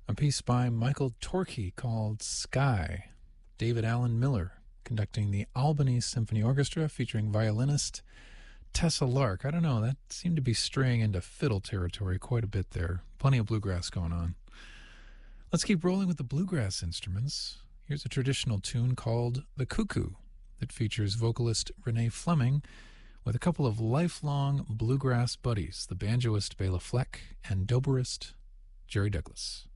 A piece by Michael Torkey called Sky. David Allen Miller conducting the Albany Symphony Orchestra featuring violinist Tessa Lark. I don't know, that seemed to be straying into fiddle territory quite a bit there. Plenty of bluegrass going on. Let's keep rolling with the bluegrass instruments. Here's a traditional tune called The Cuckoo that features vocalist Renee Fleming with a couple of lifelong bluegrass buddies, the banjoist Bela Fleck and dobrist Jerry Douglas.